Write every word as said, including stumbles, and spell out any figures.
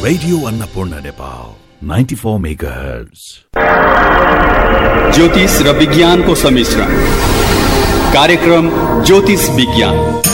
Radio Annapurna Nepal ninety four megahertz. ज्योतिष र विज्ञानको सम्मिश्रण कार्यक्रम ज्योतिष विज्ञान